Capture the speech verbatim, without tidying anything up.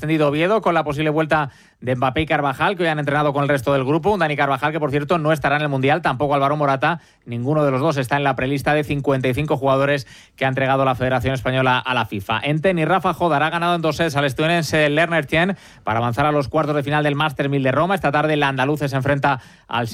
descendido Oviedo con la posible vuelta de Mbappé y Carvajal, que hoy han entrenado con el resto del grupo. Un Dani Carvajal que, por cierto, no estará en el Mundial, tampoco Álvaro Morata. Ninguno de los dos está en la prelista de cincuenta y cinco jugadores que ha entregado la Federación Española a la FIFA. En tenis, Rafa Jodar ha ganado en dos sets al estadounidense Lerner Tien para avanzar a los cuartos de final del Masters mil de Roma. Esta tarde el andaluz se enfrenta al